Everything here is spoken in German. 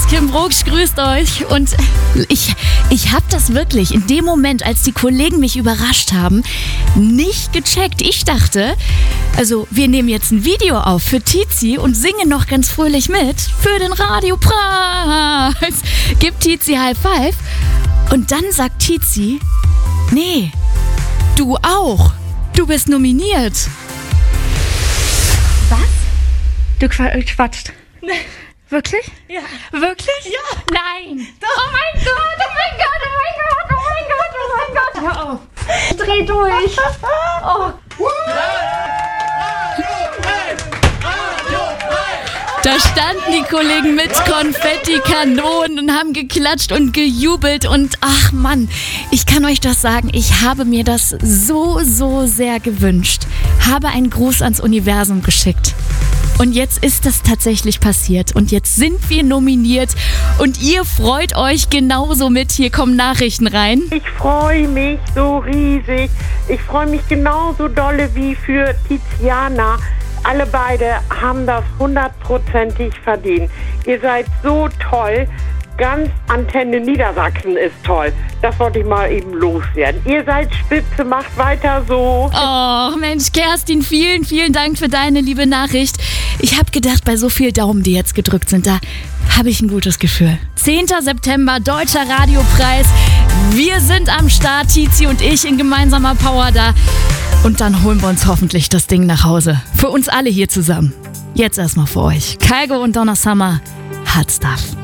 Kim Brugsch grüßt euch. Und ich habe das wirklich in dem Moment, als die Kollegen mich überrascht haben, nicht gecheckt. Ich dachte, also wir nehmen jetzt ein Video auf für Tizi und singen noch ganz fröhlich mit für den Radiopreis. Gibt Tizi High Five. Und dann sagt Tizi, nee, du auch. Du bist nominiert. Was? Du quatscht. Nee. Wirklich? Ja. Wirklich? Ja. Nein. Doch. Oh mein Gott, oh mein Gott, oh mein Gott, oh mein Gott, oh mein Gott. Hör auf. Dreh durch. Oh. Da standen die Kollegen mit Konfettikanonen und haben geklatscht und gejubelt und ach Mann, ich kann euch das sagen, ich habe mir das so sehr gewünscht. Habe einen Gruß ans Universum geschickt. Und jetzt ist das tatsächlich passiert und jetzt sind wir nominiert und ihr freut euch genauso mit. Hier kommen Nachrichten rein. Ich freue mich so riesig. Ich freue mich genauso dolle wie für Tiziana. Alle beide haben das 100%ig verdient. Ihr seid so toll. Ganz Antenne Niedersachsen ist toll. Das wollte ich mal eben loswerden. Ihr seid spitze, macht weiter so. Oh Mensch, Kerstin, vielen Dank für deine liebe Nachricht. Ich habe gedacht, bei so vielen Daumen, die jetzt gedrückt sind, da habe ich ein gutes Gefühl. 10. September, Deutscher Radiopreis. Wir sind am Start, Tizi und ich in gemeinsamer Power da. Und dann holen wir uns hoffentlich das Ding nach Hause. Für uns alle hier zusammen. Jetzt erstmal für euch. Kygo und Donna Summer, Hot Stuff.